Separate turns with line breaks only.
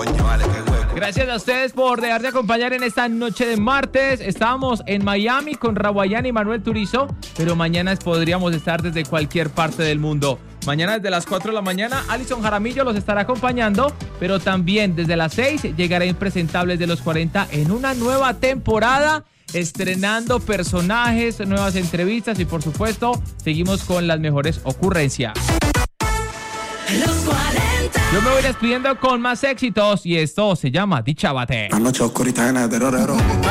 Gracias a ustedes por dejarse acompañar en esta noche de martes. Estábamos en Miami con Raguayán y Manuel Turizo, pero mañana podríamos estar desde cualquier parte del mundo. Mañana desde las 4 de la mañana, Alison Jaramillo los estará acompañando, pero también desde las 6 llegará Impresentables de los 40 en una nueva temporada, estrenando personajes, nuevas entrevistas y por supuesto, seguimos con las mejores ocurrencias.
Los 40.
Yo me voy despidiendo con más éxitos y esto se llama Dicha Bate.
La noche oscurita llena de terror.